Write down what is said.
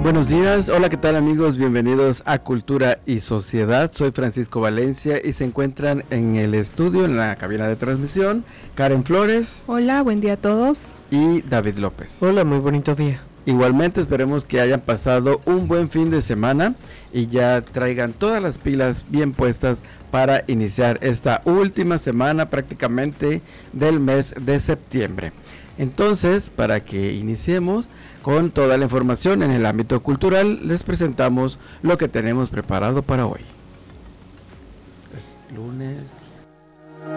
Buenos días, hola, ¿qué tal amigos? Bienvenidos a Cultura y Sociedad. Soy Francisco Valencia y se encuentran en el estudio, en la cabina de transmisión, Karen Flores. Hola, buen día a todos. Y David López. Hola, muy bonito día. Igualmente esperemos que hayan pasado un buen fin de semana y ya traigan todas las pilas bien puestas para iniciar esta última semana prácticamente del mes de septiembre. Entonces, para que iniciemos con toda la información en el ámbito cultural, les presentamos lo que tenemos preparado para hoy. Es lunes